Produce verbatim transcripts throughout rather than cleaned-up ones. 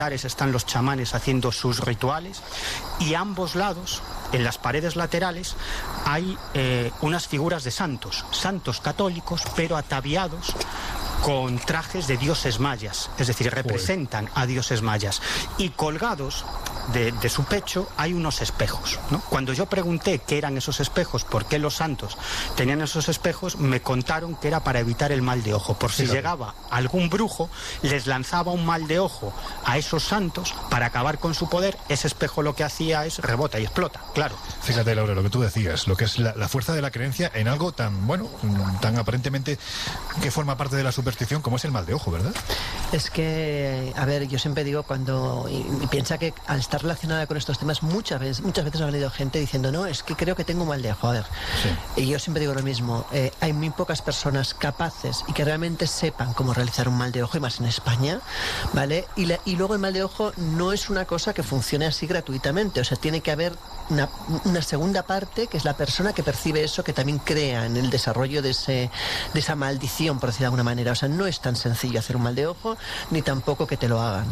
están los chamanes haciendo sus rituales, y a ambos lados, en las paredes laterales, hay eh, unas figuras de santos, santos católicos, pero ataviados con trajes de dioses mayas, es decir, representan a dioses mayas, y colgados de, de su pecho hay unos espejos, ¿no? Cuando yo pregunté qué eran esos espejos, por qué los santos tenían esos espejos, me contaron que era para evitar el mal de ojo, por si Fíjate. llegaba algún brujo, les lanzaba un mal de ojo a esos santos para acabar con su poder. Ese espejo lo que hacía es rebota y explota, claro. Fíjate, Laura, lo que tú decías, lo que es la, la fuerza de la creencia en algo tan, bueno, tan aparentemente que forma parte de la superstición como es el mal de ojo, ¿verdad? Es que, a ver, yo siempre digo cuando, y, y piensa que al estar relacionada con estos temas, muchas veces, muchas veces ha venido gente diciendo, no, es que creo que tengo un mal de ojo. A ver, sí. Y yo siempre digo lo mismo, eh, hay muy pocas personas capaces y que realmente sepan cómo realizar un mal de ojo, y más en España, ¿vale? Y, la, y luego el mal de ojo no es una cosa que funcione así gratuitamente, o sea, tiene que haber una, una segunda parte, que es la persona que percibe eso, que también crea en el desarrollo de, ese, de esa maldición, por decirlo de alguna manera. O sea, no es tan sencillo hacer un mal de ojo, ni tampoco que te lo hagan.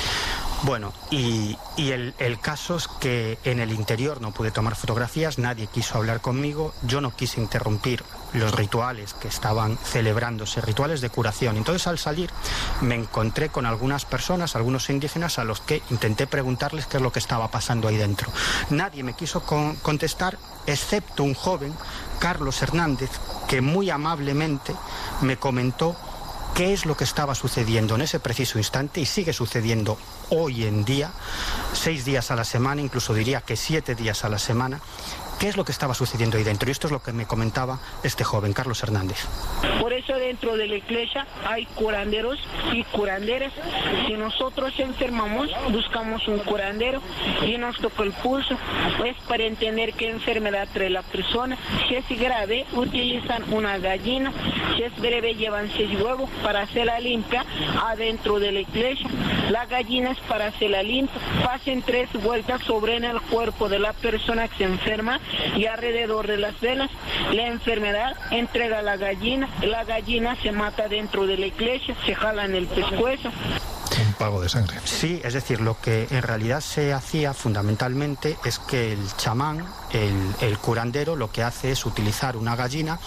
Bueno, y, y el, el caso es que en el interior no pude tomar fotografías, nadie quiso hablar conmigo, yo no quise interrumpir los rituales que estaban celebrándose, rituales de curación. Entonces, al salir, me encontré con algunas personas, algunos indígenas, a los que intenté preguntarles qué es lo que estaba pasando ahí dentro. Nadie me quiso con, contestar, excepto un joven, Carlos Hernández, que muy amablemente me comentó qué es lo que estaba sucediendo en ese preciso instante, y sigue sucediendo hoy en día, seis días a la semana, incluso diría que siete días a la semana. ¿Qué es lo que estaba sucediendo ahí dentro? Y esto es lo que me comentaba este joven, Carlos Hernández. Por eso dentro de la iglesia hay curanderos y curanderas. Si nosotros enfermamos, buscamos un curandero y nos toca el pulso. Es para entender qué enfermedad trae la persona. Si es grave, utilizan una gallina. Si es breve, llevan seis huevos para hacerla limpia adentro de la iglesia. La gallina es para hacerla limpia. Pasen tres vueltas sobre en el cuerpo de la persona que se enferma, y alrededor de las venas. La enfermedad entrega a la gallina, la gallina se mata dentro de la iglesia, se jala en el pescuezo. Un pago de sangre. Sí, es decir, lo que en realidad se hacía fundamentalmente es que el chamán, el, el curandero, lo que hace es utilizar una gallina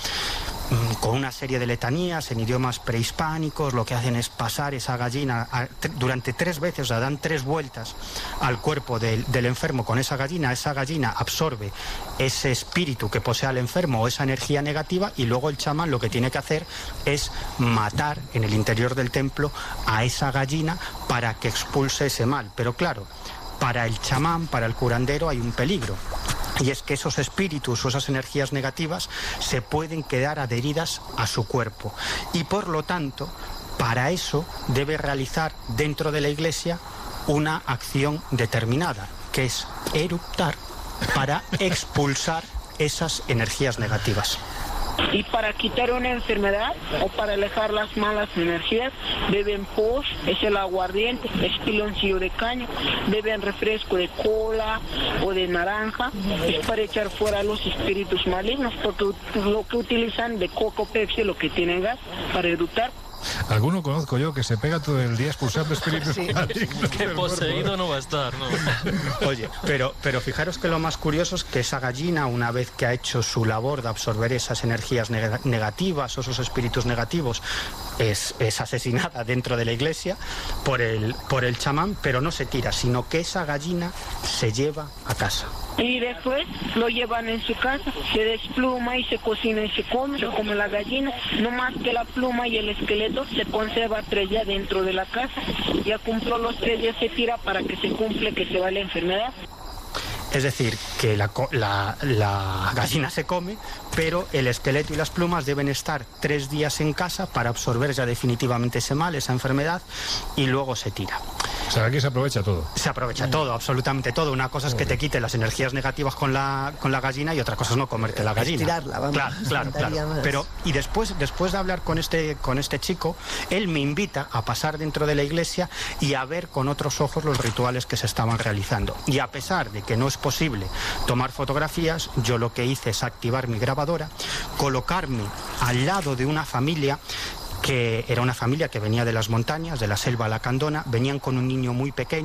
con una serie de letanías en idiomas prehispánicos. Lo que hacen es pasar esa gallina a, durante tres veces, o sea, dan tres vueltas al cuerpo del, del enfermo con esa gallina. Esa gallina absorbe ese espíritu que posee al enfermo o esa energía negativa, y luego el chamán lo que tiene que hacer es matar en el interior del templo a esa gallina para que expulse ese mal. Pero claro, para el chamán, para el curandero, hay un peligro. Y es que esos espíritus o esas energías negativas se pueden quedar adheridas a su cuerpo. Y por lo tanto, para eso debe realizar dentro de la iglesia una acción determinada, que es eruptar para expulsar esas energías negativas. Y para quitar una enfermedad o para alejar las malas energías, beben pos, es el aguardiente, es piloncillo de caña, beben refresco de cola o de naranja, es para echar fuera los espíritus malignos, porque lo que utilizan de coco, Pepsi, lo que tienen gas para eruptar. Alguno conozco yo que se pega todo el día expulsando espíritus Sí. malignos. Que poseído no va a estar, ¿no? Oye, pero, pero fijaros que lo más curioso es que esa gallina, una vez que ha hecho su labor de absorber esas energías neg- negativas o esos espíritus negativos, es, es asesinada dentro de la iglesia por el, por el chamán, pero no se tira, sino que esa gallina se lleva a casa. Y después lo llevan en su casa, se despluma y se cocina y se come, se come la gallina. No más que la pluma y el esqueleto se conserva tres días dentro de la casa. Ya cumplió los tres días, se tira para que se cumple, que se va la enfermedad. Es decir, que la, la, la gallina se come, pero el esqueleto y las plumas deben estar tres días en casa para absorber ya definitivamente ese mal, esa enfermedad, y luego se tira. O sea, aquí se aprovecha todo. Se aprovecha todo, absolutamente todo. Una cosa es que te quite las energías negativas con la, con la gallina, y otra cosa es no comerte la gallina. Estirarla, vamos. Claro, claro, claro. Más. Pero, y después, después de hablar con este, con este chico, él me invita a pasar dentro de la iglesia y a ver con otros ojos los rituales que se estaban realizando. Y a pesar de que no es posible tomar fotografías, yo lo que hice es activar mi grabadora, colocarme al lado de una familia que era una familia que venía de las montañas, de la selva lacandona, venían con un niño muy pequeño.